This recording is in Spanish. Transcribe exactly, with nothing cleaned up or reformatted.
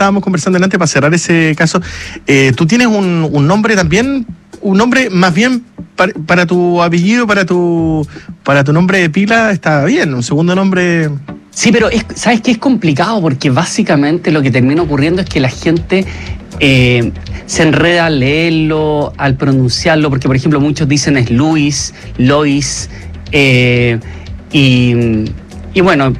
estábamos conversando delante para cerrar ese caso. Eh, tú tienes un, un nombre también, un nombre más bien para, para tu apellido, para tu para tu nombre de pila, está bien, un segundo nombre. Sí, pero es, ¿sabes qué? Es complicado porque básicamente lo que termina ocurriendo es que la gente eh, se enreda al leerlo, al pronunciarlo, porque por ejemplo muchos dicen es Luis, Lois, eh, y, y bueno,